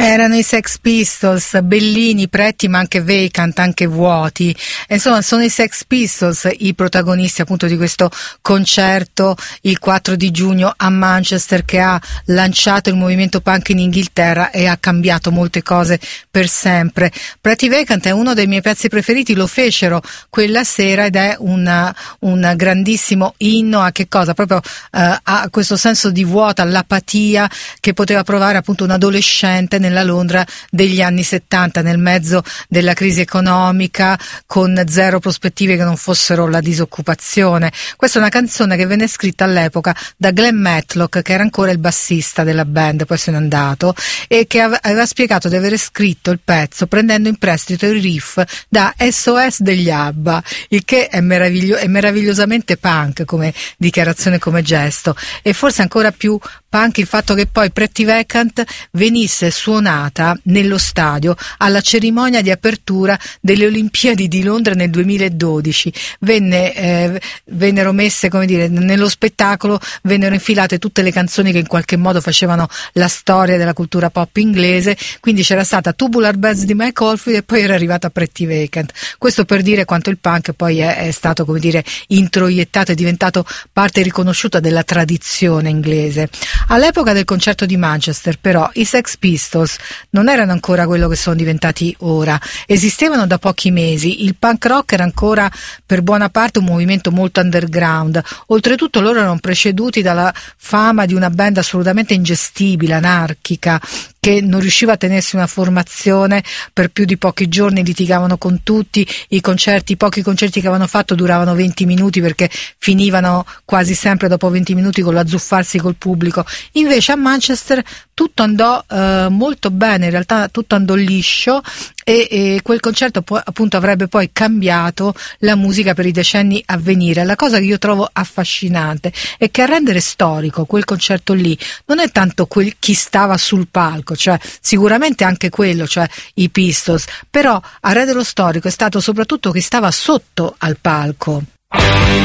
Erano i Sex Pistols, bellini, pretti ma anche vacant, anche vuoti. Insomma, sono i Sex Pistols i protagonisti appunto di questo concerto il 4 di giugno a Manchester, che ha lanciato il movimento punk in Inghilterra e ha cambiato molte cose per sempre. Pretty Vacant è uno dei miei pezzi preferiti, lo fecero quella sera ed è un grandissimo inno a che cosa? Proprio a questo senso di vuota, all'apatia che poteva provare appunto un adolescente nella Londra degli anni 70, nel mezzo della crisi economica, con zero prospettive che non fossero la disoccupazione. Questa è una canzone che venne scritta all'epoca da Glenn Matlock, che era ancora il bassista della band, poi se n'è andato, e che aveva spiegato di avere scritto il pezzo prendendo in prestito il riff da SOS degli ABBA, il che è meravigliosamente punk come dichiarazione, come gesto, e forse ancora più punk il fatto che poi Pretty Vacant venisse suonata nello stadio alla cerimonia di apertura delle Olimpiadi di Londra nel 2012. Vennero messe, come dire, nello spettacolo vennero infilate tutte le canzoni che in qualche modo facevano la storia della cultura pop inglese, quindi c'era stata Tubular Bells di Mike Oldfield e poi era arrivata Pretty Vacant. Questo per dire quanto il punk poi è stato, come dire, introiettato e diventato parte riconosciuta della tradizione inglese. All'epoca del concerto di Manchester però i Sex Pistols non erano ancora quello che sono diventati ora, esistevano da pochi mesi, il punk rock era ancora per buona parte un movimento molto underground, oltretutto loro erano preceduti dalla fama di una band assolutamente ingestibile, anarchica, che non riusciva a tenersi una formazione per più di pochi giorni, litigavano con tutti, i pochi concerti che avevano fatto duravano 20 minuti perché finivano quasi sempre dopo 20 minuti con l'azzuffarsi col pubblico. Invece a Manchester tutto andò molto bene, in realtà tutto andò liscio e quel concerto appunto avrebbe poi cambiato la musica per i decenni a venire. La cosa che io trovo affascinante è che a rendere storico quel concerto lì non è tanto chi stava sul palco, cioè sicuramente anche quello, cioè i Pistols, però a renderlo storico è stato soprattutto chi stava sotto al palco.